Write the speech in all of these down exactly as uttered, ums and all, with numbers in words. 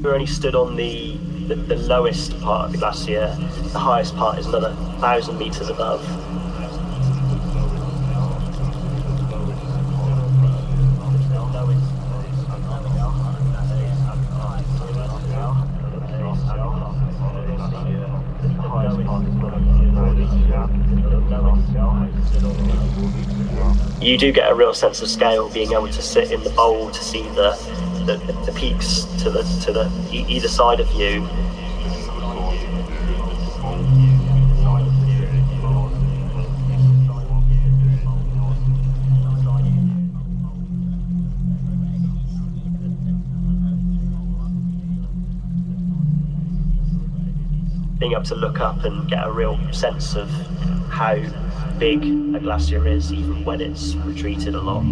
We're only stood on the, the, the lowest part of the glacier. The highest part is another thousand metres above. You do get a real sense of scale being able to sit in the bowl to see the the, the peaks to the to the e- either side of you. Being able to look up and get a real sense of how big a glacier is, even when it's retreated a lot.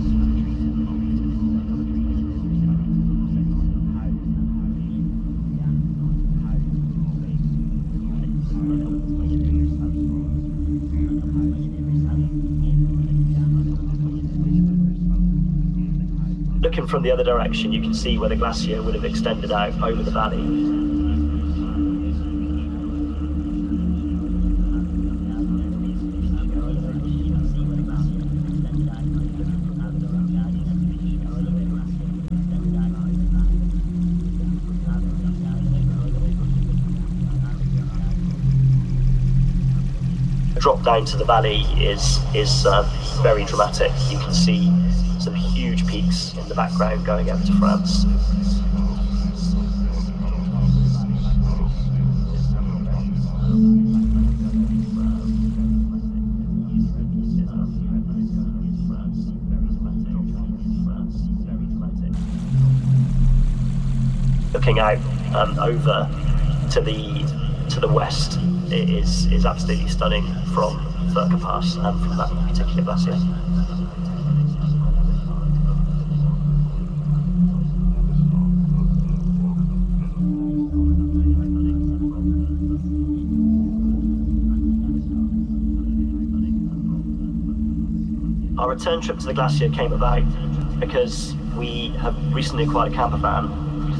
Looking from the other direction, you can see where the glacier would have extended out over the valley. Drop down to the valley is is uh, very dramatic. You can see some huge peaks in the background going over to France. Looking out um, over to the to the west, it is is absolutely stunning from Furka Pass and from that particular glacier. Our return trip to the glacier came about because we have recently acquired a camper van.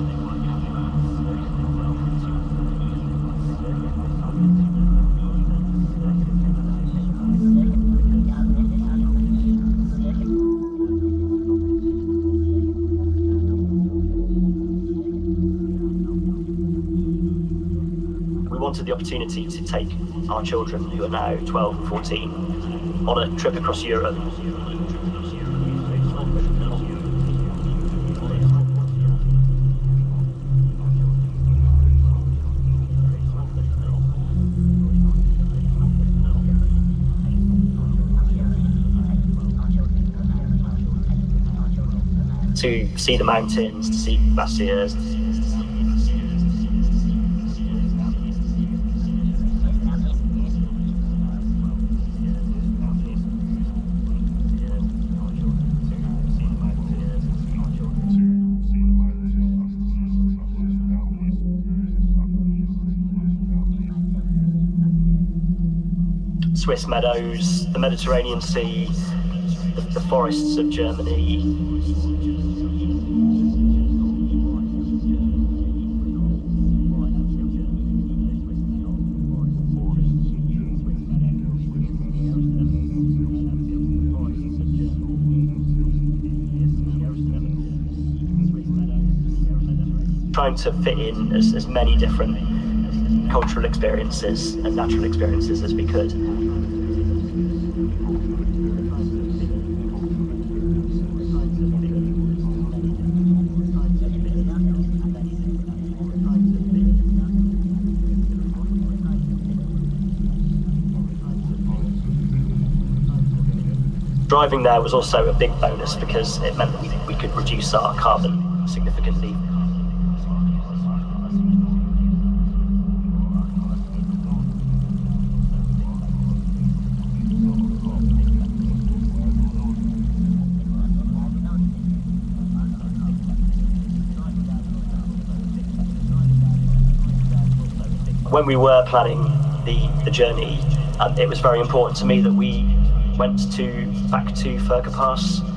The opportunity to take our children, who are now twelve and fourteen, on a trip across Europe. To see the mountains, to see glaciers. Swiss meadows, the Mediterranean Sea, the, the forests of Germany. Trying to fit in as, as many different cultural experiences and natural experiences as we could. Driving there was also a big bonus because it meant that we, we could reduce our carbon significantly. When we were planning the, the journey, um, it was very important to me that we went to back to Furka Pass